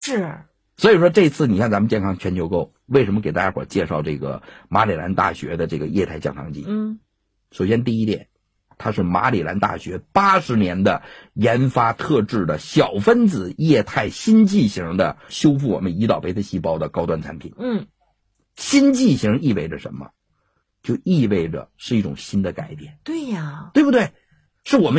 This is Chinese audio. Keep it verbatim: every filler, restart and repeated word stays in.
是。 所以说这次你看咱们健康全球购为什么给大家伙介绍这个马里兰大学的这个液态降糖剂？ 嗯， 首先第一点，它是马里兰大学八十年的研发特制的小分子液态心剂型的修复我们胰岛贝塔细胞的高端产品。 嗯， 心剂型意味着什么？就意味着是一种新的改变。 对呀， 对不对？是我们